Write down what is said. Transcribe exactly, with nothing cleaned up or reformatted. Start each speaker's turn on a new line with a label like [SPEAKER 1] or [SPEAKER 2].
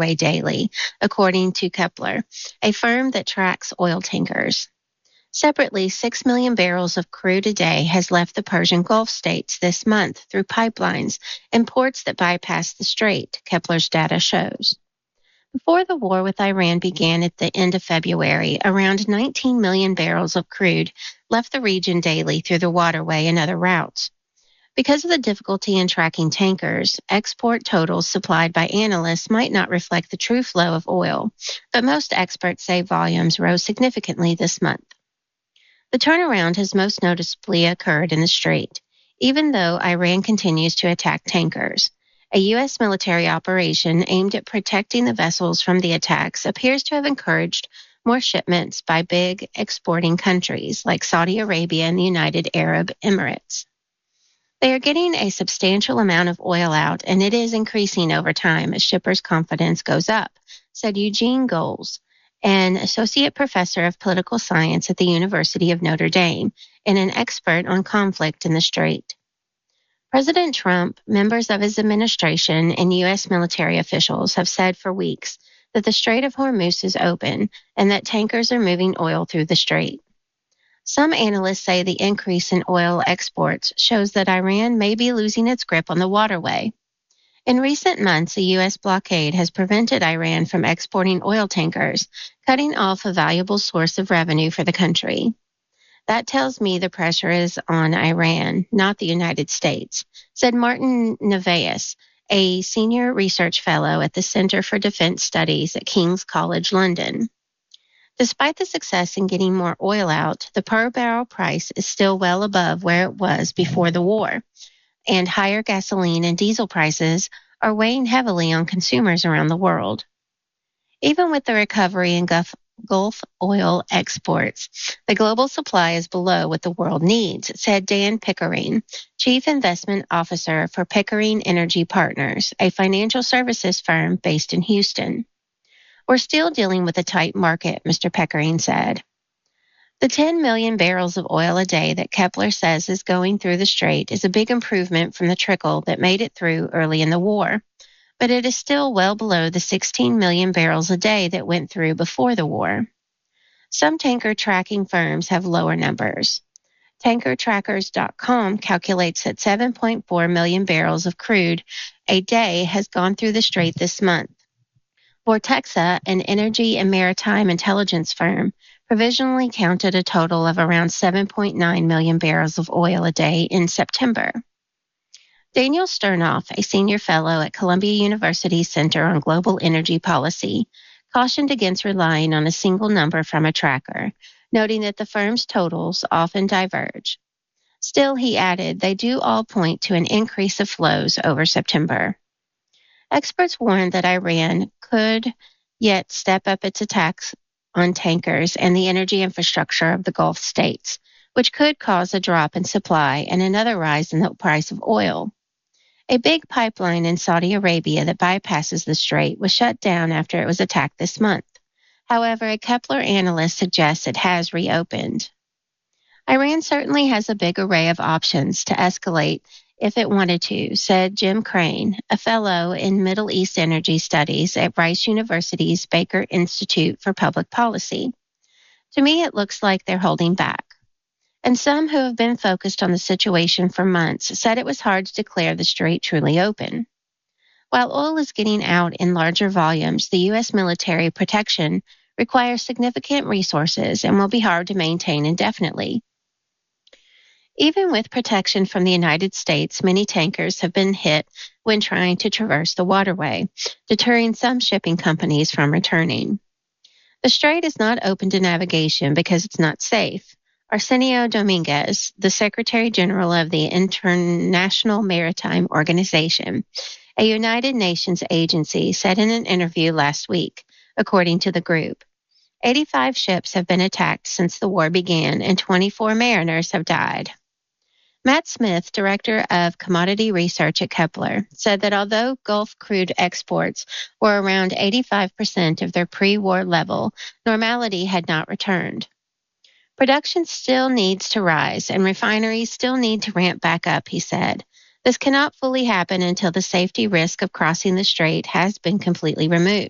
[SPEAKER 1] away daily, according to Kepler, a firm that tracks oil tankers. Separately, six million barrels of crude a day has left the Persian Gulf states this month through pipelines and ports that bypass the strait, Kepler's data shows. Before the war with Iran began at the end of February, around nineteen million barrels of crude left the region daily through the waterway and other routes. Because of the difficulty in tracking tankers, export totals supplied by analysts might not reflect the true flow of oil, but most experts say volumes rose significantly this month. The turnaround has most noticeably occurred in the strait, even though Iran continues to attack tankers. A U S military operation aimed at protecting the vessels from the attacks appears to have encouraged more shipments by big exporting countries like Saudi Arabia and the United Arab Emirates. They are getting a substantial amount of oil out, and it is increasing over time as shippers' confidence goes up, said Eugene Goles, an associate professor of political science at the University of Notre Dame and an expert on conflict in the strait. President Trump, members of his administration, and U S military officials have said for weeks that the Strait of Hormuz is open and that tankers are moving oil through the strait. Some analysts say the increase in oil exports shows that Iran may be losing its grip on the waterway. In recent months, a U S blockade has prevented Iran from exporting oil tankers, cutting off a valuable source of revenue for the country. That tells me the pressure is on Iran, not the United States, said Martin Nevaeh, a senior research fellow at the Center for Defense Studies at King's College London. Despite the success in getting more oil out, the per-barrel price is still well above where it was before the war, and higher gasoline and diesel prices are weighing heavily on consumers around the world. Even with the recovery in Gulf, Gulf oil exports, the global supply is below what the world needs, said Dan Pickering, Chief Investment Officer for Pickering Energy Partners, a financial services firm based in Houston. We're still dealing with a tight market, Mister Pickering said. The ten million barrels of oil a day that Kepler says is going through the strait is a big improvement from the trickle that made it through early in the war, but it is still well below the sixteen million barrels a day that went through before the war. Some tanker tracking firms have lower numbers. Tanker Trackers dot com calculates that seven point four million barrels of crude a day has gone through the strait this month. Vortexa, an energy and maritime intelligence firm, provisionally counted a total of around seven point nine million barrels of oil a day in September. Daniel Sternoff, a senior fellow at Columbia University's Center on Global Energy Policy, cautioned against relying on a single number from a tracker, noting that the firm's totals often diverge. Still, he added, they do all point to an increase of flows over September. Experts warned that Iran could yet step up its attacks on tankers and the energy infrastructure of the Gulf states, which could cause a drop in supply and another rise in the price of oil. A big pipeline in Saudi Arabia that bypasses the strait was shut down after it was attacked this month. However, a Kepler analyst suggests it has reopened. Iran certainly has a big array of options to escalate if it wanted to, said Jim Crane, a fellow in Middle East Energy Studies at Rice University's Baker Institute for Public Policy. To me, it looks like they're holding back. And some who have been focused on the situation for months said it was hard to declare the strait truly open. While oil is getting out in larger volumes, the U S military protection requires significant resources and will be hard to maintain indefinitely. Even with protection from the United States, many tankers have been hit when trying to traverse the waterway, deterring some shipping companies from returning. The strait is not open to navigation because it's not safe. Arsenio Dominguez, the Secretary General of the International Maritime Organization, a United Nations agency, said in an interview last week, according to the group, eighty-five ships have been attacked since the war began and twenty-four mariners have died. Matt Smith, director of commodity research at Kepler, said that although Gulf crude exports were around eighty-five percent of their pre-war level, normality had not returned. Production still needs to rise and refineries still need to ramp back up, he said. This cannot fully happen until the safety risk of crossing the strait has been completely removed.